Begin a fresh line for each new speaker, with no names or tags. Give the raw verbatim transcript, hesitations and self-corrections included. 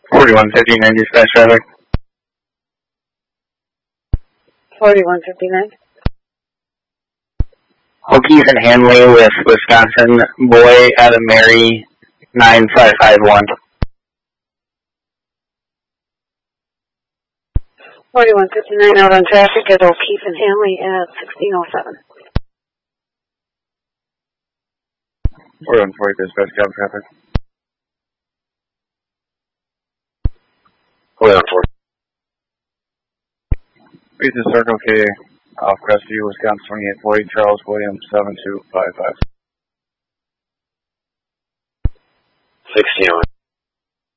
forty-one fifty-nine dispatch traffic.
forty-one fifty-nine.
O'Keefe and Hanley with Wisconsin, boy out of Mary, nine five five one.
forty-one fifty-nine out on traffic at O'Keefe and Hanley at sixteen oh seven.
forty-one forty dispatch cab traffic.
forty-one forty.
Reason Circle K, off Crestview, Wisconsin, twenty-eight forty, Charles Williams, seven two five five.
sixteen oh eight.